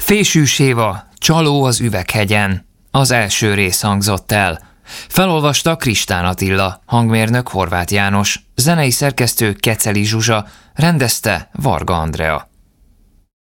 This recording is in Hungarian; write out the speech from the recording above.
Fésű Séva, Csaló az üveghegyen. Az első rész hangzott el. Felolvasta Kristán Attila, hangmérnök Horváth János, zenei szerkesztő Keceli Zsuzsa, rendezte Varga Andrea.